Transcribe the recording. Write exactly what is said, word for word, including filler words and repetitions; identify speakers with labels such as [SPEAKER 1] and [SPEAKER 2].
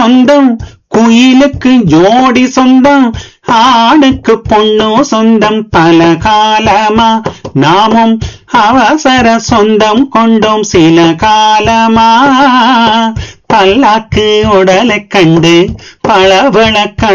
[SPEAKER 1] சொந்தம், குயிலுக்கு ஜோடி சொந்தம், ஆணுக்கு பொண்ணு சொந்தம். பல காலமா நாமும் அவசர சொந்தம் கொண்டோம் சில காலமா. பல்லாக்கு உடலை கண்டு பளபள கண்